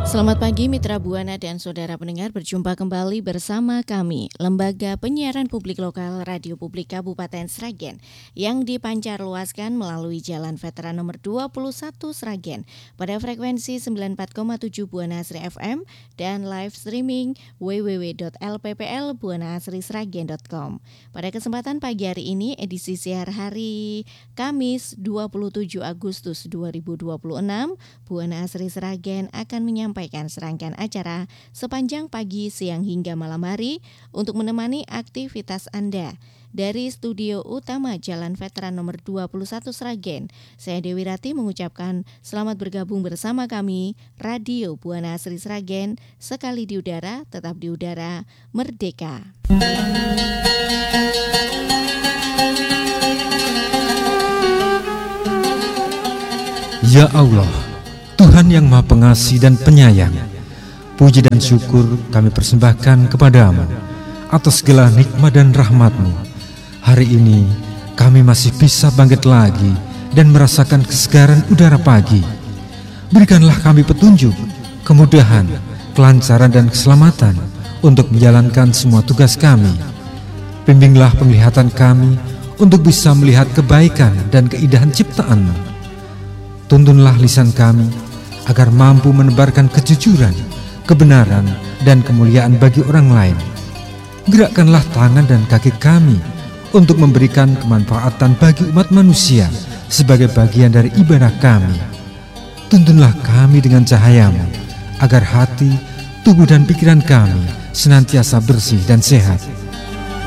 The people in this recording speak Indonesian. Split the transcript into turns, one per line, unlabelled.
Selamat pagi Mitra Buana dan saudara pendengar, berjumpa kembali bersama kami Lembaga Penyiaran Publik Lokal Radio Publik Kabupaten Sragen yang dipancarluaskan melalui Jalan Veteran nomor 21 Sragen pada frekuensi 94,7 Buana Asri FM dan live streaming www.lpplbuanaasrisragen.com. Pada kesempatan pagi hari ini, edisi siar hari Kamis 27 Agustus 2026, Buana Asri Sragen akan menyampaikan serangkaian acara sepanjang pagi, siang hingga malam hari untuk menemani aktivitas Anda. Dari studio utama Jalan Veteran nomor 21 Sragen, saya Dewi Rati mengucapkan selamat bergabung bersama kami Radio Buana Asri Sragen, sekali di udara, tetap di udara, merdeka.
Ya Allah, Tuhan yang Maha Pengasih dan Penyayang, puji dan syukur kami persembahkan kepadamu atas segala nikmat dan rahmat-Mu. Hari ini kami masih bisa bangkit lagi dan merasakan kesegaran udara pagi. Berikanlah kami petunjuk, kemudahan, kelancaran dan keselamatan untuk menjalankan semua tugas kami. Bimbinglah penglihatan kami untuk bisa melihat kebaikan dan keindahan ciptaan-Mu. Tuntunlah lisan kami agar mampu menebarkan kejujuran, kebenaran, dan kemuliaan bagi orang lain. Gerakkanlah tangan dan kaki kami untuk memberikan kemanfaatan bagi umat manusia sebagai bagian dari ibadah kami. Tuntunlah kami dengan cahaya-Mu, agar hati, tubuh, dan pikiran kami senantiasa bersih dan sehat.